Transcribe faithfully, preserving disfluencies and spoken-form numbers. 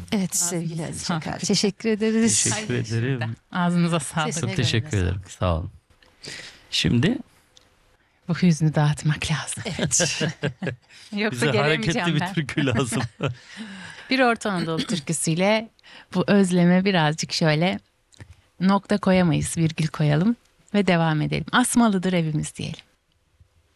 Evet sevgili Ağzınıza Aziz sağlık. Çakar. Teşekkür ederiz. Teşekkür Ay, ederim. Ağzınıza sağlık. Sesine Çok teşekkür gönlüne ederim. Sağ olun. Şimdi Bu hüznü dağıtmak lazım. Evet. Yoksa bize hareketli gelemeyeceğim bir ben. türkü lazım. Bir Orta Anadolu türküsüyle bu özleme birazcık şöyle nokta koyamayız, virgül koyalım ve devam edelim. Asmalıdır evimiz diyelim.